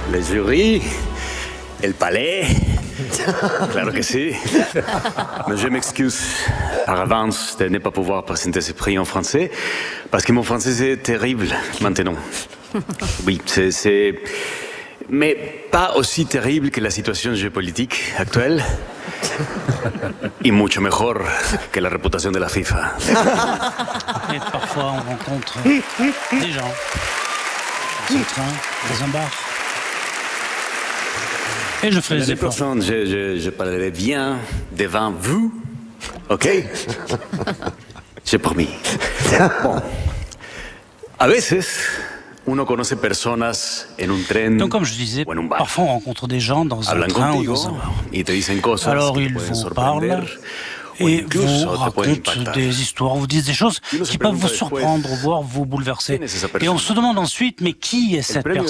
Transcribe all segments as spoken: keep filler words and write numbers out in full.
le jury, le palais. Claro que si. Mais je m'excuse par avance de ne pas pouvoir présenter ce prix en français, parce que mon français est terrible maintenant. Oui, c'est, c'est... Mais pas aussi terrible que la situation géopolitique actuelle. Et mucho mejor que la réputation de la FIFA. Et parfois, on rencontre des gens dans un train, dans un bar. Et je ferai les efforts. Prochaine, je, je, je parlerai bien devant vous. OK? J'ai promis. Bon. A veces, uno conoce personas en un tren. Donc, comme je disais, parfois on rencontre des gens dans un train ou dans un bar. Alors, ils vous parlent et vous racontent des histoires, vous disent des choses qui peuvent vous surprendre, voire vous bouleverser. Et on se demande ensuite, mais qui est cette personne ?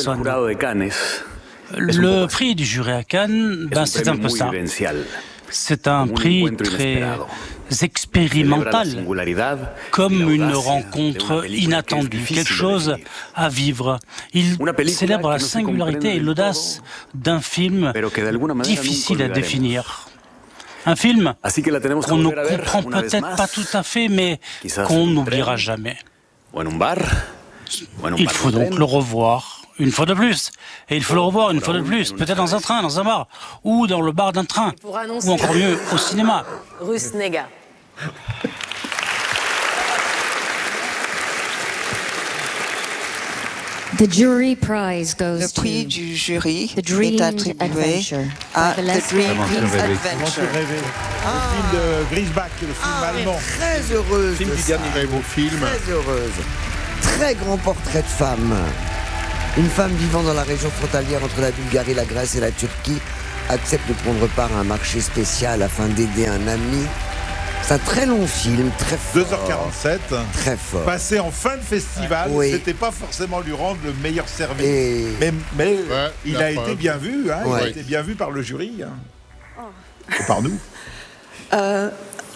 Le prix du jury à Cannes, ben, c'est un peu ça. C'est un prix très expérimental, comme une rencontre inattendue, quelque chose à vivre. Il célèbre la singularité et l'audace d'un film difficile à définir. Un film qu'on ne comprend peut-être pas tout à fait, mais qu'on n'oubliera jamais. Il faut donc le revoir une fois de plus. Et il faut le revoir une fois de plus, peut-être dans un train, dans un bar, ou dans le bar d'un train, ou encore mieux, au cinéma. Rusnega. The jury prize goes Le prix to du jury The Dreamed est attribué Adventure à by The Laszlo Dreamed Adventure. Adventure. Le film de Griesbach, le film Ah, allemand. Très heureuse. Le film de du ça. dernier très beau film. Très heureuse. Très grand portrait de femme. Une femme vivant dans la région frontalière entre la Bulgarie, la Grèce et la Turquie accepte de prendre part à un marché spécial afin d'aider un ami. C'est un très long film, très fort. deux heures quarante-sept. Très fort. Passé en fin de festival, Oui. c'était pas forcément lui rendre le meilleur service. Et- Mais, mais Ouais, il la a preuve. été bien vu, hein, il Ouais. a été bien vu par le jury. Hein. Et par nous. Uh,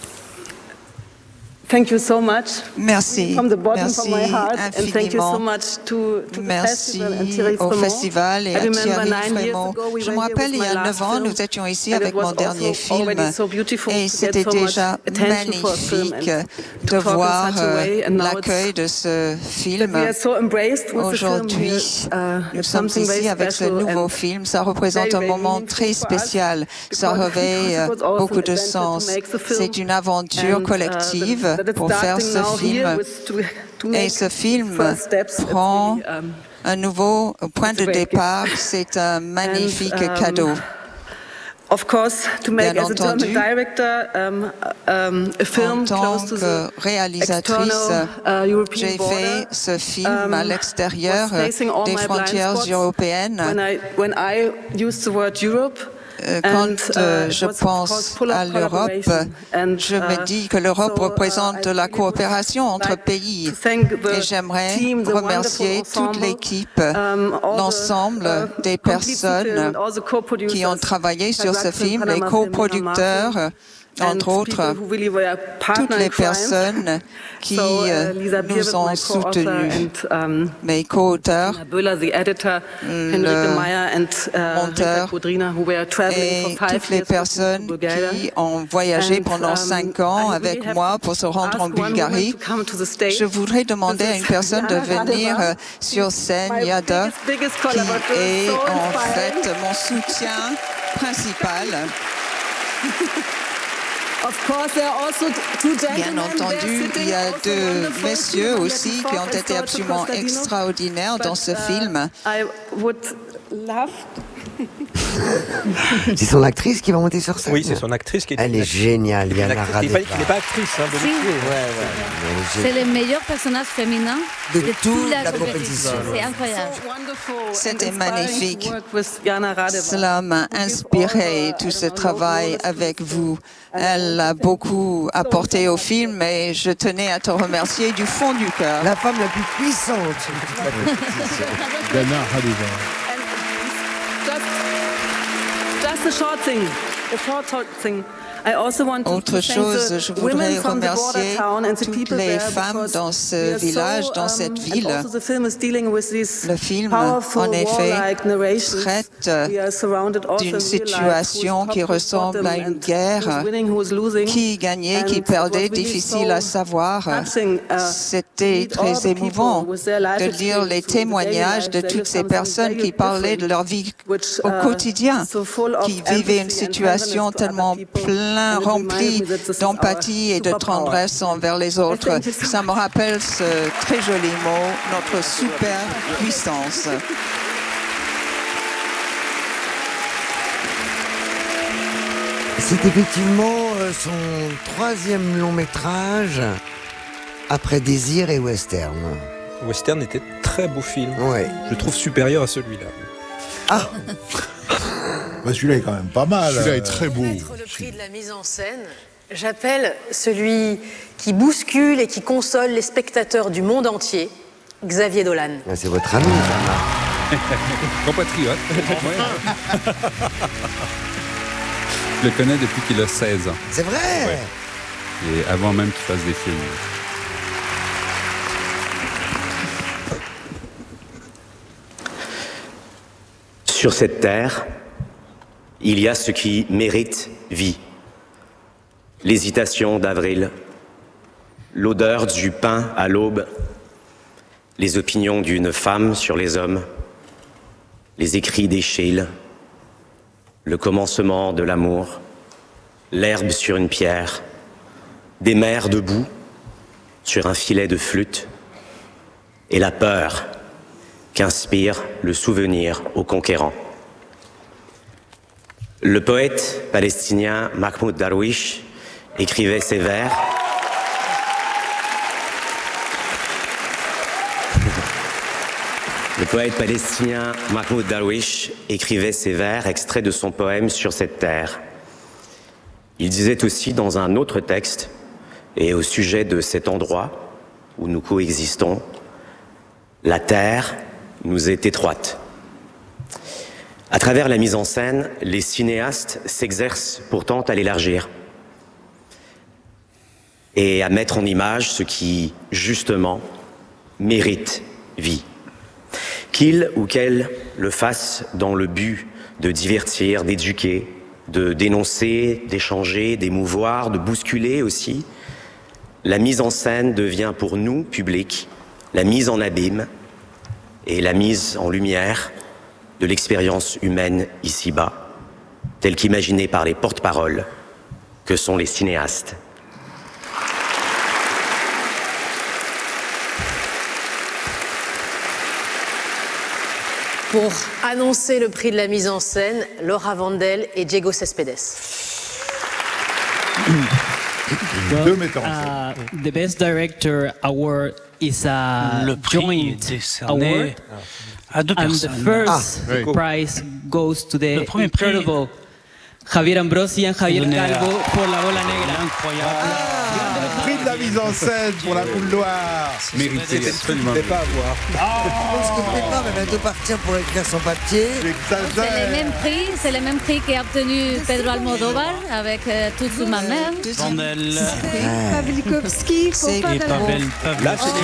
thank you so much. Merci. From the bottom Merci of my heart, and thank you so infiniment. much to, to the Merci festival and Thierry au Fremont. festival et I à remember Thierry nine years Fremont. ago, we Je were me here rappelle, with il y my a neuf last ans, film, nous étions ici and avec it was mon dernier also film already so beautiful et to c'était get so much déjà attention for a film magnifique and de to talk in voir such a way, and now l'accueil it's- de ce film. We are so embraced with the film Aujourd'hui, here. Uh, nous it's sommes something very ici avec ce special nouveau and film. Ça représente very, un very moment meaningful très for us spécial. Ça because- revêt because it was also beaucoup an de adventure to sens. make the film. C'est une aventure And, uh, collective that- that it's pour faire starting ce now film. here with- to- to Et make ce film first steps, it's prend really, um, un nouveau point it's a de great départ. gift. C'est un magnifique And, um, cadeau. Of course, to make Bien as a German entendu, director um, um, a film En tant close to que the réalisatrice, external, uh, European j'ai border, fait ce film à um, l'extérieur was facing all des my blind frontières spots. européennes. When I, when I used the word Europe, Euh, and, Quand euh, uh, it je was, of course, pense full of à l'Europe, collaboration. And, je me uh, dis que l'Europe so, uh, représente I la really coopération would entre like pays. to thank the Et j'aimerais team, the remercier wonderful toute ensemble, l'équipe, um, all the, l'ensemble uh, des completed the film personnes and all the co-producers, qui ont travaillé sur ce Kazakh film, les Panama Film, coproducteurs, and entre autres, people who really were partner toutes in les crime. personnes qui So, uh, euh, Lisa Bierwitt, nous ont my co-author, soutenus, and, um, mes co-auteurs Anna Böhler, the editor, Henrike Meyer, and uh, monteur Rita Kudrina, who were traveling et for five toutes les years to personnes Bulgaria. qui ont voyagé And, pendant um, cinq ans I avec really have moi to pour se rendre en ask one Bulgarie. woman to come to the stage. Je voudrais demander à une personne de This is Yana venir Radeva. euh, sur scène, My Yada, biggest, biggest qui collaborator, est so en inspiring. fait mon soutien principal. Of course, there are also two Bien gentlemen there entendu, sitting, il y a also deux wonderful, messieurs Simon aussi qui Yattifov ont and été George absolument Kostadinov. extraordinaires dans But, ce uh, film. I would love. C'est son actrice qui va monter sur scène. Oui, c'est son actrice qui est. Elle est géniale, Yana Il Radeva. n'est pas actrice, hein, de Si. métier. Ouais, ouais. C'est le meilleur personnage féminin De de, toute toute la la compétition. compétition. C'est incroyable. C'était magnifique. Cela Cela m'a inspiré, tout ce travail avec vous. Elle a beaucoup apporté au film et je tenais à te remercier du fond du cœur. La femme la plus puissante sur toute la compétition. Yana Radeva. Just, just a short thing. A short, short thing. Autre chose, je voudrais remercier toutes les femmes dans ce village, dans cette ville. Le film, en effet, traite d'une situation qui ressemble à une guerre. Qui gagnait, qui perdait, difficile à savoir. C'était très émouvant de lire les témoignages de toutes ces personnes qui parlaient de leur vie au quotidien, qui vivaient une situation tellement plein, remplie d'empathie et de tendresse envers les autres. Ça me rappelle ce très joli mot, notre super puissance. C'est effectivement son troisième long métrage après Désir et Western. Western était très beau film. Ouais. Je trouve supérieur à celui-là. Ah bah celui-là est quand même pas mal. Celui-là est très beau. Le prix de la mise en scène, j'appelle celui qui bouscule et qui console les spectateurs du monde entier, Xavier Dolan. Ah, c'est votre ami, ça. Compatriote. Je le connais depuis qu'il a seize ans. C'est vrai ouais. Et avant même qu'il fasse des films. Sur cette terre, il y a ce qui mérite vie. L'hésitation d'avril, l'odeur du pain à l'aube, les opinions d'une femme sur les hommes, les écrits d'Échille, le commencement de l'amour, l'herbe sur une pierre, des mères debout sur un filet de flûte, et la peur qu'inspire le souvenir aux conquérants. Le poète palestinien Mahmoud Darwish écrivait ces vers. Le poète palestinien Mahmoud Darwish écrivait ces vers extraits de son poème Sur cette terre. Il disait aussi dans un autre texte, et au sujet de cet endroit où nous coexistons, la terre nous est étroite. À travers la mise en scène, les cinéastes s'exercent pourtant à l'élargir et à mettre en image ce qui, justement, mérite vie. Qu'ils ou qu'elles le fassent dans le but de divertir, d'éduquer, de dénoncer, d'échanger, d'émouvoir, de bousculer aussi, la mise en scène devient pour nous, public, la mise en abîme et la mise en lumière de l'expérience humaine ici-bas, telle qu'imaginée par les porte-paroles que sont les cinéastes. Pour annoncer le prix de la mise en scène, Laura Vandel et Diego Céspedes. Deux metteurs en scène. Uh, the Best Director Award is a le prix joint décerné award, à deux and personnes. the first Ah, oui. prize goes to the Le premier prix incredible Javier Ambrosi and Javier donné à- Calvo pour La Bola Negra. Incroyable. Prix de la mise en scène pour la boule noire. Mérité, absolument. pas à voir. Je pense que Pépin va bientôt partir pour écrire son papier. C'est le même prix, c'est le même prix qu'a obtenu Pedro Almodóvar avec euh, Toute sous ma mère. Vandel Pavlikovski, et Pavel Pavlovski.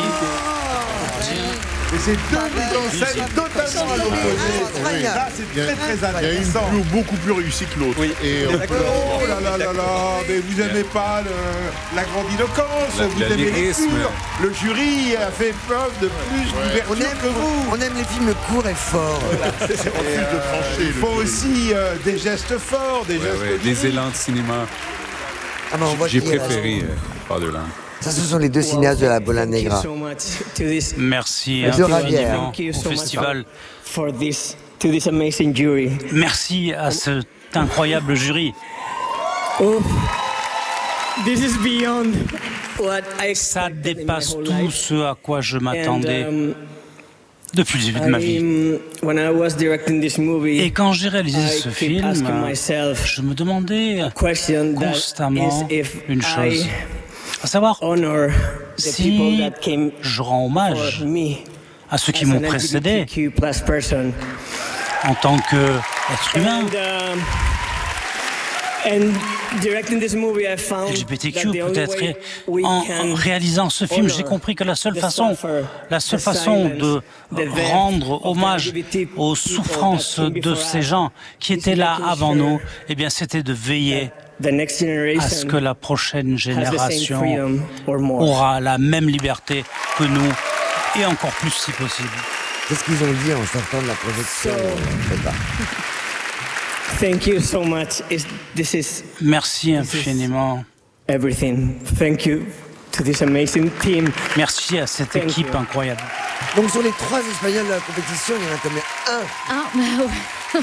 Et c'est deux mises en scène totalement à l'opposé. Là, c'est très très Il y a une intéressant. plus- beaucoup plus réussie que l'autre. Oui. Et euh, Oh là là là là, mais vous n'aimez pas le- la grandiloquence, La- vous la aimez les lyrisme. cours. Le jury a fait preuve de plus On d'ouverture aime, que vous. on aime les films courts et forts. refuse de trancher. Il faut aussi euh, des gestes forts, des Ouais, gestes ouais, des élans de cinéma. Ah, bah, on voit J'ai qu'il y a la- préféré euh, Par-delà. Ça, ce sont les deux cinéastes de La Bola Negra. Merci Monsieur infiniment Ravière. au festival. For this, to this amazing jury. Merci à cet incroyable jury. Oh, this is beyond what I Ça expected in my dépasse whole tout life. ce à quoi je m'attendais And, um, depuis le début de ma vie. I'm- when I was directing this movie, Et quand j'ai réalisé I ce keep film, asking myself je me demandais question that constamment is if une I chose, à savoir honor the people si that came je rends hommage for me à ceux qui as m'ont an précédé L G B T Q plus person. en tant qu'être humain. And, um, L G B T Q, peut-être. En, en réalisant ce film, j'ai compris que la seule façon, la seule façon de rendre hommage aux souffrances de ces gens qui étaient là avant nous, eh bien, c'était de veiller à ce que la prochaine génération aura la même liberté que nous, et encore plus si possible. Qu'est-ce qu'ils ont dit en sortant de la projection? Thank you so much. This is Merci infiniment. Everything. Thank you to this amazing team. Merci à cette Thank équipe you. incroyable. Donc sur les trois Espagnols de la compétition, il y en a combien? Un. Ah, mais ouais.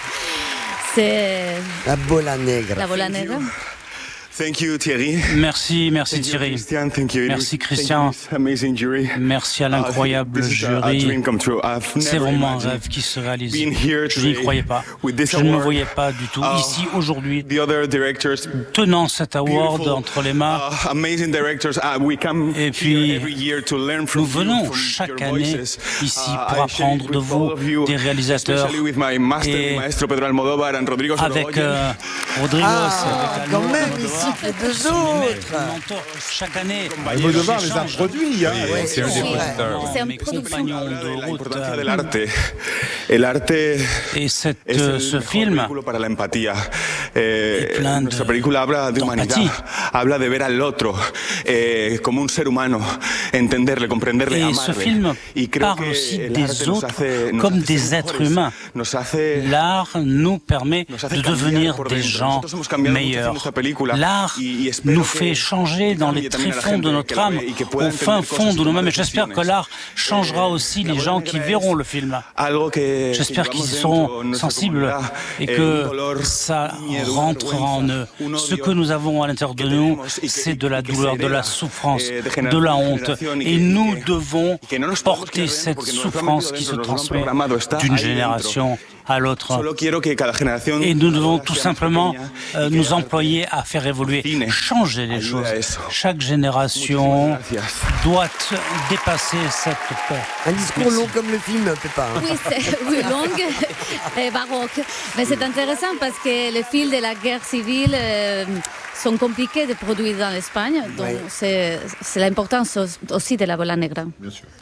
C'est La Bola Negra. la Bola Negra. Thank you, Thierry. Merci, merci Thank you, Thierry. Christian. Thank you, Merci Thank Christian. you, this amazing jury. Merci à l'incroyable Uh, this is a- a jury. dream come true. I've C'est never vraiment un imagined rêve qui se réalise. being here Je n'y today croyais pas. with this Je ne me award. voyais pas du tout Uh, ici aujourd'hui, The other directors, tenant cet award beautiful, entre les mains. uh, amazing directors. Uh, we come Et puis, here every year to learn from nous you, venons from chaque your année voices. ici Uh, pour I apprendre share de with vous, all of you, des réalisateurs, especially with my master, et maestro Pedro Almodóvar and Rodrigo avec Sorogoyen. euh, Rodrigo Ah, et avec quand Almo même, Almodóvar, ici, les deux qui sont les maîtres, autres. les mentors. Chaque année, Almodóvar les a j'échange produits. Hein. Oui, c'est un des c'est producteurs. C'est un mes production. compagnons de route. L'importancia del arte. El arte Et cette, es euh, el ce mejor film vehículo para la empatía. Eh, est plein nuestra de- película habla de humanidad, d'empathie. habla de ver al otro eh, como un ser humano, entenderle, comprenderle, Et amarle. ce film Y creo parle que aussi el des arte nos autres hace- nos comme hace des ser êtres mejores, humains. nos hace- L'art nous permet nos hace de cambiar devenir por des dentro. gens Nosotros hemos cambiado mucho meilleurs. haciendo esta película, L'art y- y espero nous que- fait changer dans les cambie también a la tréfonds de gente notre que la âme, ve y que pueda au fin entender fond cosas de y nous-mêmes. tomar Et j'espère que decisiones. l'art changera aussi les gens qui verront le film. Algo que- J'espère que qu'ils y llevamos seront dentro, nuestra sensibles comunidad, et eh, un que dolor, ça un miedo, una rentrera en eux. vergüenza, un Ce odio que nous avons à l'intérieur de que nous, tenemos y que- c'est de y la que se douleur, de la hereda, souffrance, eh, de de génération la en honte. génération y Et que- nous y que- devons y que no nos podemos porter quedar dentro cette porque nos lo han souffrance metido qui se dentro, nos lo han transmet programado, está d'une ahí génération à l'autre. Solo quiero que cada generación Et nous devons sea tout más simplement pequeña euh, y que nous el arte employer à faire évoluer, cine changer les ayude choses. a eso. Chaque génération Muchísimas gracias. doit dépasser cette peur. Un discours Merci. long comme le film, Pépin. Oui, c'est oui, longue et baroque. Mais c'est intéressant parce que les films de la guerre civile euh, sont compliqués de produire dans l'Espagne. Donc Oui. c'est c'est l'importance aussi de la Bola Negra. Bien sûr.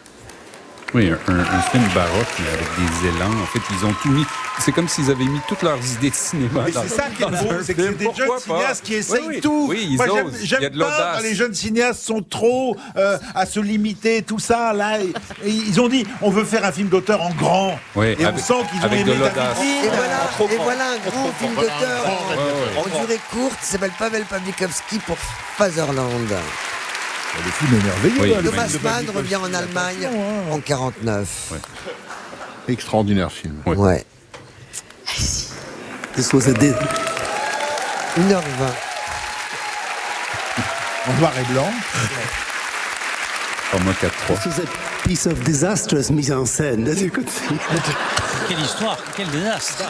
Oui, un, un film baroque mais avec des élans. En fait, ils ont tout mis. C'est comme s'ils avaient mis toutes leurs idées de cinéma. Mais dans- c'est ça qui est dans beau, un c'est que film. c'est des jeunes Pourquoi pas? cinéastes qui essayent Oui, oui. tout. Oui, ils Moi, j'aime- osent. j'aime Il y a de pas l'audace. quand les jeunes cinéastes sont trop euh, à se limiter, tout ça. Là, et- et ils ont dit, on veut faire un film d'auteur en grand. Oui, et on avec- sent qu'ils ont avec aimé de David l'audace. Lean. Et voilà, trop et grand. voilà un grand film d'auteur en, en durée courte qui s'appelle Pavel Pawlikowski pour Fatherland. Le film est merveilleux. Oui, là, le Thomas film de Mann Pawlikowski. revient en Allemagne en quarante-neuf. Ouais. Extraordinaire film. Ouais. Ouais. This was a deal. une heure vingt. En noir et blanc. Format quatre trois. This was a piece of disastrous mise en scène, as you could see. Quelle histoire, quel désastre.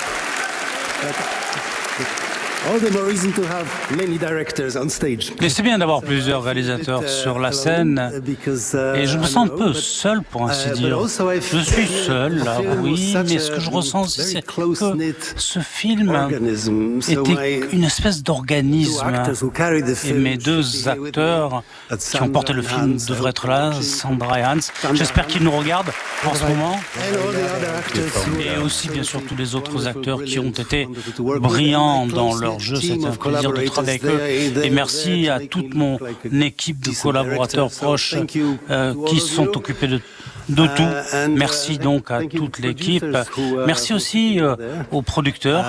All the more reason to have many directors on stage. Mais c'est bien d'avoir plusieurs réalisateurs sur la scène. Et je me sens un peu seul, pour ainsi dire. Je suis seul, là, oui, mais ce que je ressens aussi, c'est que ce film était une espèce d'organisme. Et mes deux acteurs qui ont porté le film devraient être là, Sandra et Hans. J'espère qu'ils nous regardent en ce moment. Et aussi, bien sûr, tous les autres acteurs qui ont été brillants dans leur jeu. C'était un plaisir de travailler avec eux. Et merci à toute mon équipe de collaborateurs proches euh, qui se sont occupés de de tout. Merci donc à toute l'équipe. Merci aussi euh, aux producteurs.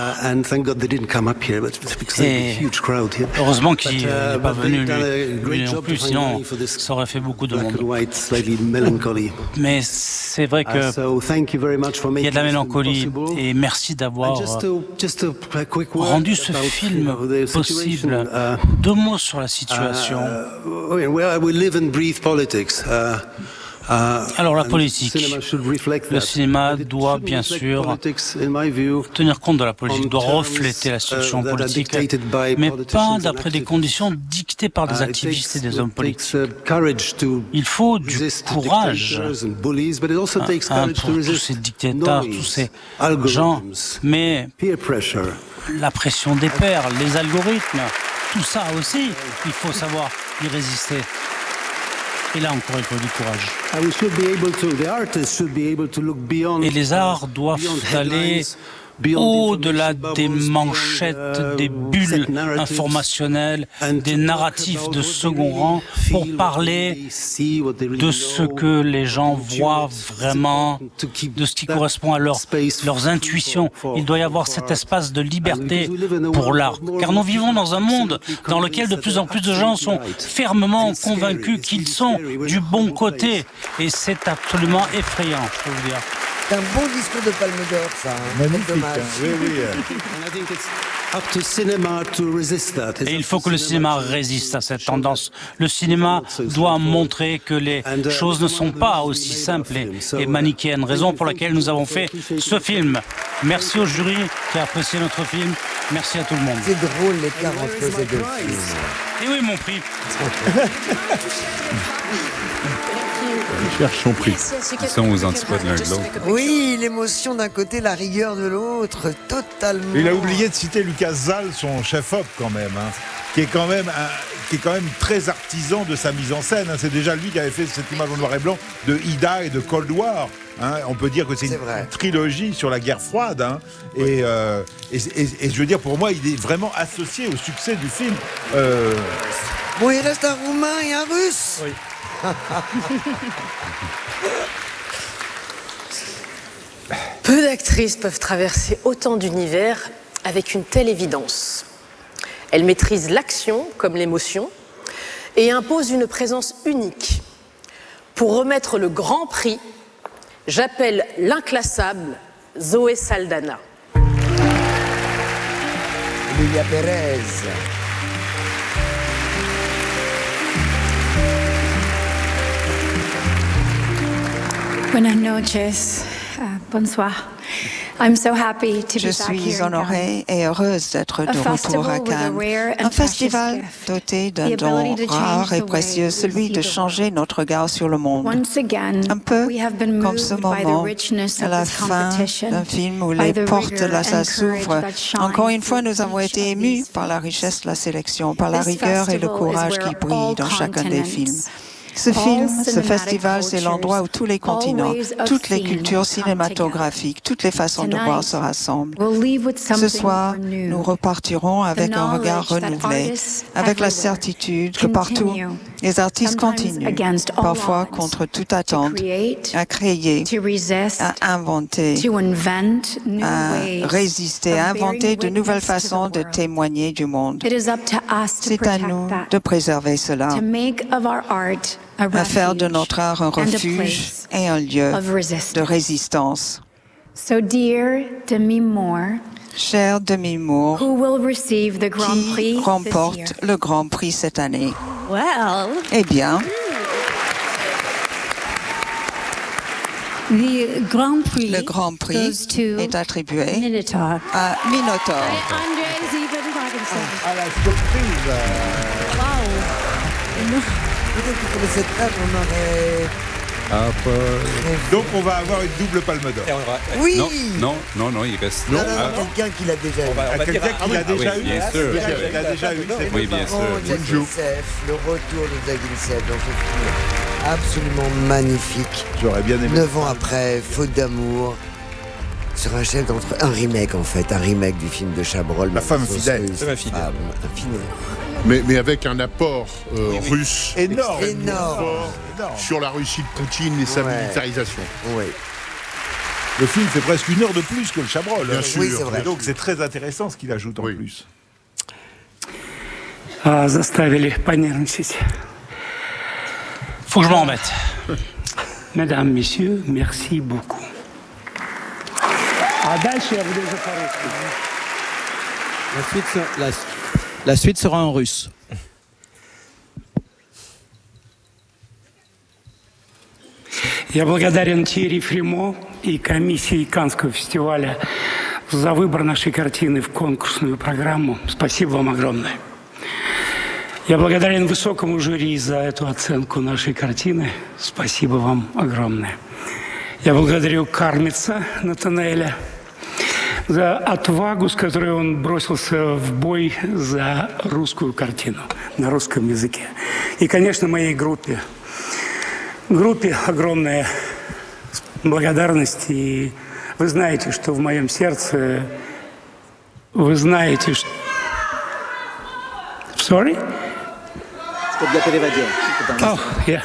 Et heureusement qu'il n'est pas venu lui, lui non plus, sinon ça aurait fait beaucoup de monde. Mais c'est vrai qu'il y a de la mélancolie et merci d'avoir rendu ce film possible. Uh, Deux mots sur la situation. Alors la politique, le cinéma doit bien sûr tenir compte de la politique, doit refléter la situation politique, mais pas d'après des conditions dictées par des activistes et des hommes politiques. Il faut du courage hein, pour tous ces dictateurs, tous ces gens, mais la pression des pairs, les algorithmes, tout ça aussi, il faut savoir y résister. Et là encore, il faut du courage. Et les arts doivent aller au-delà des manchettes, des bulles informationnelles, des narratifs de second rang, pour parler de ce que les gens voient vraiment, de ce qui correspond à leur, leurs intuitions. Il doit y avoir cet espace de liberté pour l'art. Car nous vivons dans un monde dans lequel de plus en plus de gens sont fermement convaincus qu'ils sont du bon côté. Et c'est absolument effrayant, je peux vous dire. C'est un bon discours de Palme d'Or, ça. Hein. Magnifique. Hein. Oui, oui. Et il faut que le cinéma résiste à cette tendance. Le cinéma doit montrer que les choses ne sont pas aussi simples et, et manichéennes. Raison pour laquelle nous avons fait ce film. Merci au jury qui a apprécié notre film. Merci à tout le monde. C'est drôle l'écart entre ces deux films. Et oui, mon prix. Ils cherchent son prix. Ils sont aux antipodes l'un de l'autre. Oui, l'émotion d'un côté, la rigueur de l'autre, totalement. Il a oublié de citer Lucas Zal, son chef-op quand même, hein, qui est quand même un, qui est quand même très artisan de sa mise en scène. Hein. C'est déjà lui qui avait fait cette image en noir et blanc de Ida et de Cold War. Hein. On peut dire que c'est, c'est une vrai. trilogie sur la guerre froide. Hein. Oui. Et, euh, et, et, et je veux dire, pour moi, il est vraiment associé au succès du film. Euh... Bon, il reste un Roumain et un Russe. Oui. Peu d'actrices peuvent traverser autant d'univers avec une telle évidence. Elles maîtrisent l'action comme l'émotion et imposent une présence unique. Pour remettre le grand prix, j'appelle l'inclassable Zoé Saldana. Emilia Pérez. Buenas noches. Uh, bonsoir. I'm so happy to Je be back suis here in honorée et heureuse d'être de retour à Cannes. Un festival doté d'un don rare et précieux, celui de changer notre regard sur le monde. Un peu comme ce moment, à la fin d'un film où les portes de la salle s'ouvrent. Encore une fois, nous avons été émus par la richesse de la sélection, par la rigueur et le courage qui brillent dans chacun des films. Ce film, ce festival, c'est l'endroit où tous les continents, toutes les cultures cinématographiques, toutes les façons de voir se rassemblent. Ce soir, nous repartirons avec un regard renouvelé, avec la certitude que partout, les artistes continuent, parfois contre toute attente, à créer, à inventer, à résister, à inventer de nouvelles façons de témoigner du monde. C'est à nous de préserver cela, à faire de notre art un refuge et un lieu de résistance. So dear Demi Moore, Cher Demi Moore, who will receive the Grand qui Prix remporte le Grand Prix cette année. Well. Eh bien, The Grand Prix le Grand Prix est attribué Minotaur. à Minotaur. À la surprise. Wow. Peut-être que pour cette table, on aurait... Ah, pas... Donc on va avoir une double palme d'or. Oui. Non, non, non, non, il reste... Non, non, ah. quelqu'un qui l'a déjà eu. On va, on va quelqu'un qui l'a déjà ah oui, eu. bien sûr. Il l'a déjà eu. C'est Oui, bien sûr. Bonjour. Le retour de Zaginsef dans ce film absolument magnifique. J'aurais bien aimé. Neuf ans après, Faute d'amour, sur un chef d'entre... Un remake en fait, un remake du film de Chabrol. La femme fidèle. C'est ma fidèle. Infidèle. Mais, mais avec un apport euh, oui, oui. russe énorme, énorme. énorme Sur la Russie de Poutine et sa ouais. militarisation. Oui. Le film fait presque une heure de plus que le Chabrol. Bien hein. sûr. Oui, c'est vrai. Et donc c'est très intéressant ce qu'il ajoute en oui. plus. Ah, заставили понервничать. Faut que je m'en remette. Mesdames, Messieurs, merci beaucoup. А дальше я буду уже по-русски. La suite, se- la, la suite sera en russe. Я благодарен Тьерри Фримо и комиссии Каннского фестиваля за выбор нашей картины в конкурсную программу. Спасибо вам огромное. Я благодарен высокому жюри за эту оценку нашей картины. Спасибо вам огромное. Я благодарю Кармица Натанаэля за отвагу, с которой он бросился в бой за русскую картину на русском языке. И, конечно, моей группе. Группе огромная благодарность. И вы знаете, что в моем сердце... Вы знаете, что... Sorry? Oh, yeah.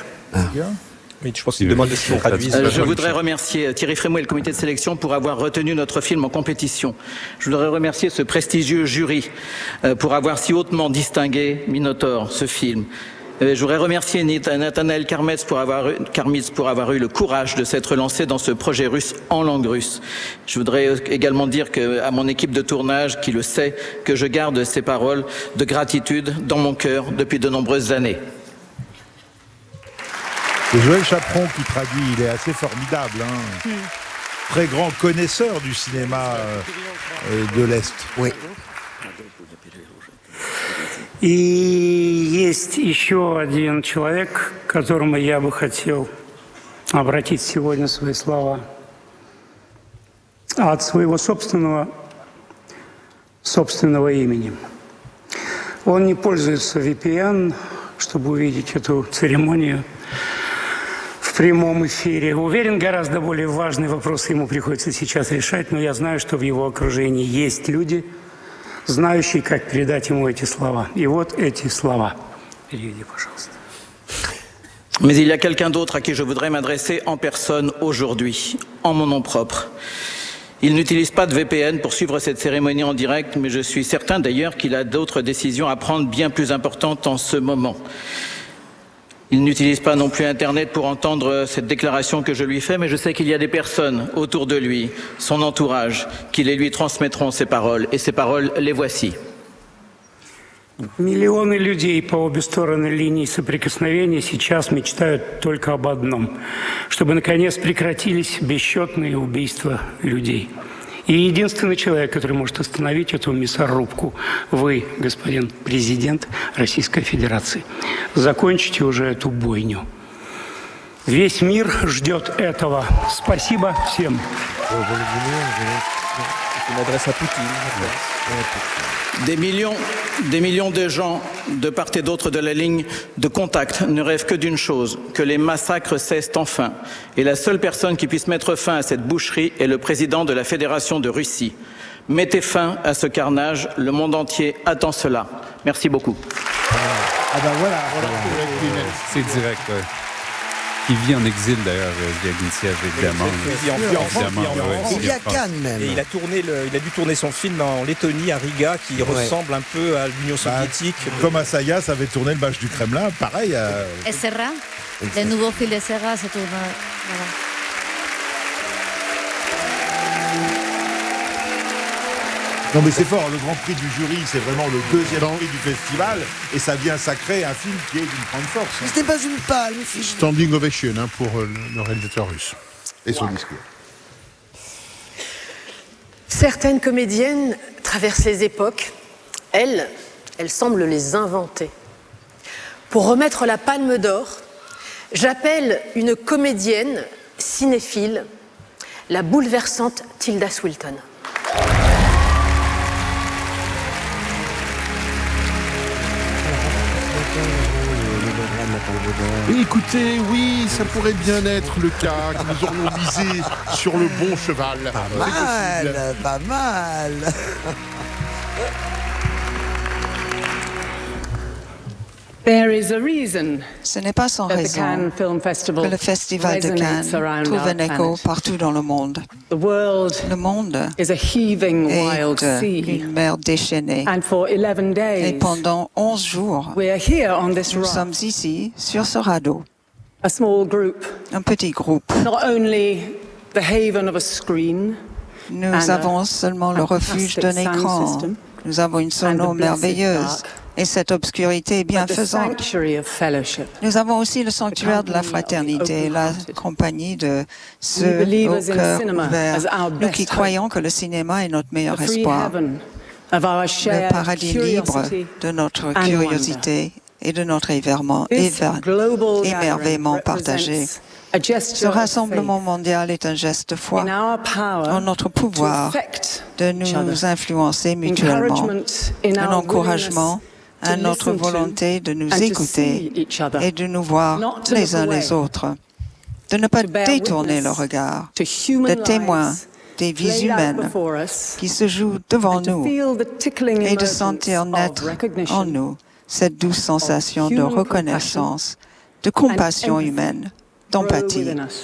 Je voudrais remercier Thierry Frémaux et le comité de sélection pour avoir retenu notre film en compétition. Je voudrais remercier ce prestigieux jury pour avoir si hautement distingué Minotaur, ce film. Je voudrais remercier Nathanaël Karmitz pour avoir, Karmitz pour avoir eu le courage de s'être lancé dans ce projet russe en langue russe. Je voudrais également dire que, à mon équipe de tournage, qui le sait, que je garde ces paroles de gratitude dans mon cœur depuis de nombreuses années. C'est Joël Chaperon qui traduit, il est assez formidable. Hein. Mm. Très grand connaisseur du cinéma euh, de l'Est. Oui. И есть еще один человек, к которому я бы хотел обратить сегодня свои слова. От своего собственного, собственного имени. Он не пользуется ви пи эн, чтобы увидеть эту церемонию в прямом эфире. Уверен, гораздо более важные вопросы ему приходится сейчас решать, но я знаю, что в его окружении есть люди, знающий, как передать ему эти слова. И вот эти слова. Переведи, пожалуйста. Mais il y a quelqu'un d'autre à qui je voudrais m'adresser en personne aujourd'hui, en mon nom propre. Il n'utilise pas de V P N pour suivre cette cérémonie en direct, mais je suis certain d'ailleurs qu'il a d'autres décisions à prendre bien plus importantes en ce moment. Il n'utilise pas non plus Internet pour entendre cette déclaration que je lui fais, mais je sais qu'il y a des personnes autour de lui, son entourage, qui les lui transmettront ces paroles. Et ces paroles, les voici. Миллионы людей по обе стороны линии соприкосновения сейчас мечтают только об одном, чтобы наконец прекратились бесчетные убийства людей. И единственный человек, который может остановить эту мясорубку, вы, господин президент Российской Федерации. Закончите уже эту бойню. Весь мир ждет этого. Спасибо всем. Des millions, des millions de gens de part et d'autre de la ligne de contact ne rêvent que d'une chose, que les massacres cessent enfin. Et la seule personne qui puisse mettre fin à cette boucherie est le président de la Fédération de Russie. Mettez fin à ce carnage, le monde entier attend cela. Merci beaucoup. Ah ben voilà, voilà. C'est direct, ouais. Qui vit en exil d'ailleurs, Zviagintsev, évidemment. Il, en, en, évidemment, en, en, en, il y a Cannes même. Et il a, tourné le, il a dû tourner son film en Lettonie, à Riga, qui ouais. ressemble un peu à l'Union soviétique. Bah, comme Assayas avait tourné le match du Kremlin, pareil. Euh... Et Serra, le nouveau film de Serra se tourne. Voilà. Non mais c'est fort, le Grand Prix du jury, c'est vraiment le deuxième prix du festival, et ça vient sacrer un film qui est d'une grande force. Hein. C'était pas une palme. Standing ovation hein, pour euh, le réalisateur russe et son discours. Certaines comédiennes traversent les époques. Elles, elles semblent les inventer. Pour remettre la Palme d'Or, j'appelle une comédienne cinéphile, la bouleversante Tilda Swinton. Écoutez, oui, ça pourrait bien être le cas, que nous aurions misé sur le bon cheval. Pas mal, pas mal. There is a reason Ce n'est pas sans raison que le Festival de Cannes trouve un écho partout dans le monde. Le monde est une mer déchaînée. Et pendant onze jours, nous sommes ici, sur ce radeau. Un petit groupe. Nous avons seulement le refuge d'un écran. Nous avons une sono merveilleuse Et cette obscurité est bienfaisante. Nous avons aussi le sanctuaire de la fraternité, la compagnie de ceux au cœur ouvert. Nous qui croyons que le cinéma est notre meilleur espoir, le paradis libre de notre curiosité et de notre émerveillement, émerveillement partagé. Ce rassemblement mondial est un geste de foi en notre pouvoir de nous influencer mutuellement, un encouragement à notre volonté de nous écouter et de nous voir les uns les autres, de ne pas détourner le regard, de témoins des vies humaines qui se jouent devant nous et de sentir naître en nous cette douce sensation de reconnaissance, de compassion humaine, d'empathie,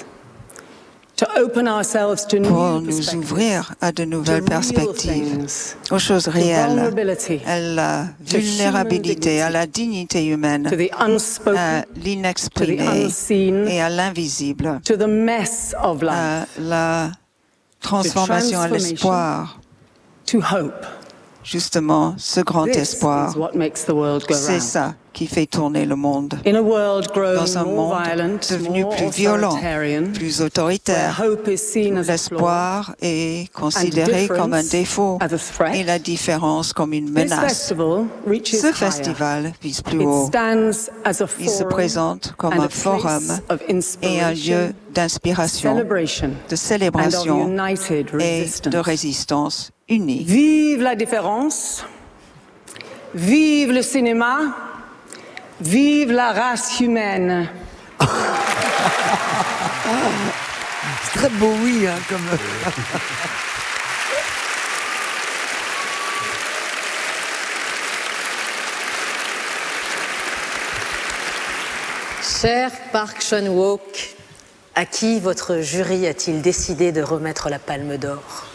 pour nous ouvrir à de nouvelles perspectives, aux choses réelles, à la vulnérabilité, à la dignité humaine, à l'inexprimé et à l'invisible, à la transformation à l'espoir. Justement, ce grand espoir, c'est ça qui fait tourner le monde. Dans un monde devenu plus violent, plus autoritaire, où l'espoir est considéré comme un défaut et la différence comme une menace. Ce festival vise plus haut. Il se présente comme un forum et un lieu d'inspiration, de célébration et de résistance unie. Vive la différence, vive le cinéma, vive la race humaine. C'est très beau, oui, hein, comme... Cher Park Chan-wook, à qui votre jury a-t-il décidé de remettre la Palme d'Or?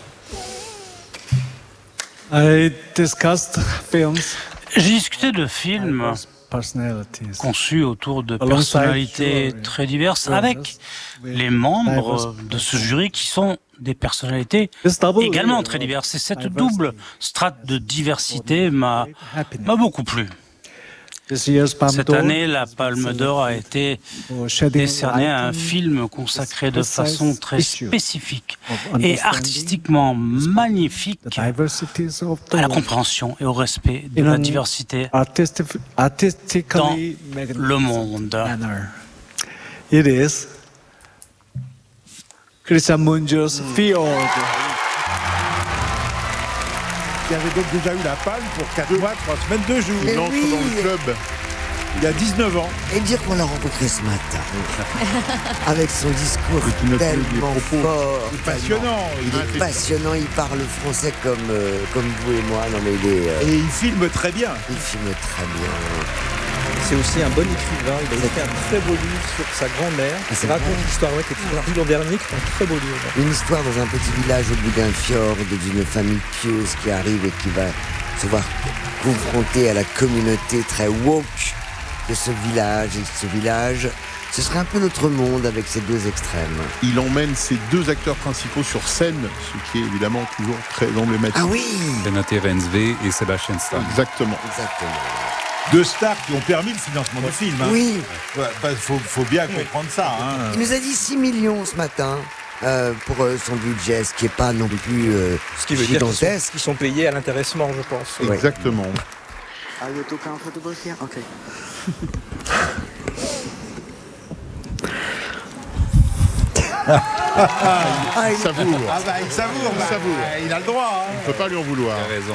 I discussed films. J'ai discuté de films conçus autour de personnalités très diverses avec les membres de ce jury qui sont des personnalités également très diverses. Et cette double strate de diversité m'a beaucoup plu. Cette année, la Palme d'Or a été décernée à un film consacré de façon très spécifique et artistiquement magnifique à la compréhension et au respect de la diversité dans le monde. It is Christian Mungios Field. Qui avait donc déjà eu la palme pour quatre mois, trois semaines, deux jours. Il entre oui. dans le club il y a dix-neuf ans. Et dire qu'on l'a rencontré ce matin, avec son discours tellement fort. Il est passionnant. Il est passionnant, il parle français comme, euh, comme vous et moi. Non, mais il est, euh... Et il filme très bien. Il filme très bien. C'est aussi un bon écrivain. Il a écrit un très beau livre sur sa grand-mère. Ah, il raconte l'histoire ouais, qui est paru l'an dernier, qui est un très beau livre. Une histoire dans un petit village au bout d'un fjord, d'une famille pieuse qui arrive et qui va se voir confrontée à la communauté très woke de ce village. Et ce village, ce serait un peu notre monde avec ces deux extrêmes. Il emmène ces deux acteurs principaux sur scène, ce qui est évidemment toujours très emblématique. Ah oui. Renate Reinsve et Sébastien Stan. Exactement. Exactement. Deux stars qui ont permis le financement du film. Hein. Oui. Il ouais, faut, faut bien comprendre ça. Hein. Il nous a dit six millions ce matin euh, pour euh, son budget, ce qui n'est pas non plus euh, ce qui veut gigantesque. Dire qu'ils sont, qu'ils sont payés à l'intéressement, je pense. Ouais. Exactement. Are you too comfortable here? Okay. ah, il savoure. Ah bah, il savoure. Bah, savoure. Bah, il a le droit. Hein. On ne peut pas lui en vouloir. Il a raison.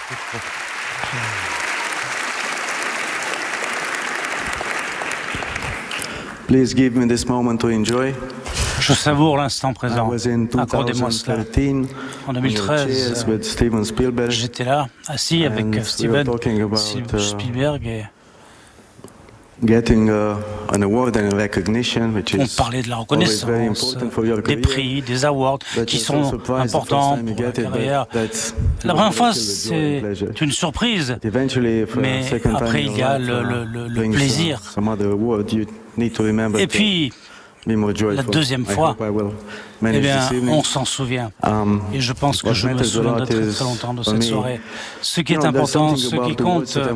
Please give me this moment to enjoy. Je savoure l'instant présent. Accordez-moi cela. En deux mille treize, j'étais là, assis avec Steven Spielberg et Getting, uh, an award and recognition, which on parlait de la reconnaissance, des prix, des awards qui sont importants pour la carrière. La première fois, c'est une surprise, mais après, il y a le, le, le, le plaisir. Et puis, la deuxième fois, eh bien, on s'en souvient. Et je pense que je me souviendrai très, très longtemps de cette soirée. Ce qui est important, ce qui compte, euh,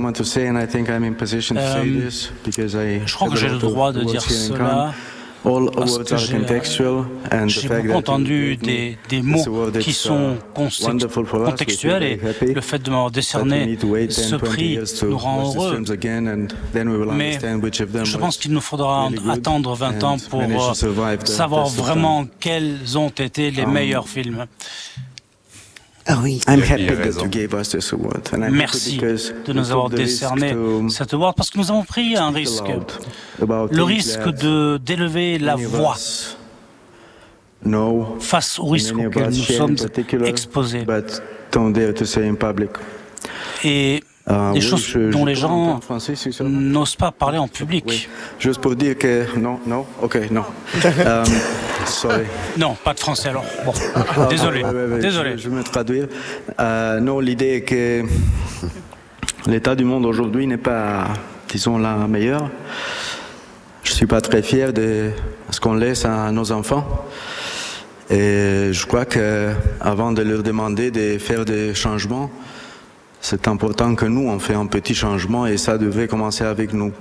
je crois que j'ai le droit de dire cela, parce que j'ai beaucoup entendu des, des mots qui sont contextuels et le fait de m'avoir décerné ce prix nous rend heureux. Mais je pense qu'il nous faudra attendre vingt ans pour savoir vraiment quels ont été les meilleurs films. Ah oui. Merci de nous avoir décerné cette award parce que nous avons pris un risque. Le risque de d'élever la voix face au risque auquel nous sommes exposés. Et des choses dont les gens n'osent pas parler en public. Juste pour dire que non, non, ok, non. um, sorry. Non, pas de français alors. Bon, désolé, ouais, ouais, ouais, désolé. Je, je vais me traduire. Euh, non, l'idée est que l'état du monde aujourd'hui n'est pas, disons, la meilleure. Je suis pas très fier de ce qu'on laisse à nos enfants. Et je crois que avant de leur demander de faire des changements, c'est important que nous, on fait un petit changement et ça devrait commencer avec nous.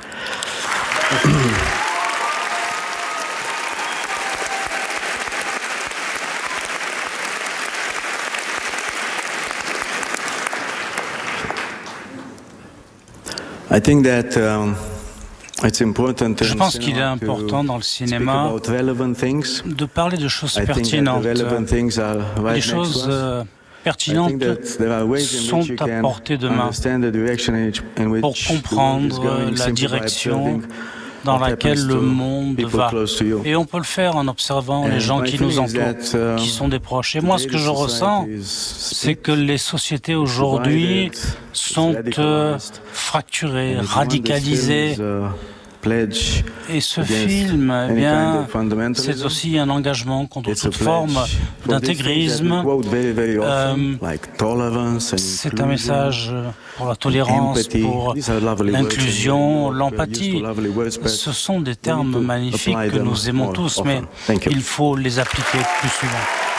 I think that, um, it's important Je pense qu'il est important dans le cinéma de parler de choses pertinentes. Les choses euh, pertinentes sont à portée de main pour comprendre la direction dans laquelle le monde va. Et on peut le faire en observant les gens qui nous entourent, qui sont des proches. Et moi, ce que je ressens, c'est que les sociétés aujourd'hui sont euh, fracturées, radicalisées. Et ce film, eh bien, c'est aussi un engagement contre toute forme d'intégrisme. Euh, c'est un message pour la tolérance, pour l'inclusion, l'empathie. Ce sont des termes magnifiques que nous aimons tous, mais il faut les appliquer plus souvent.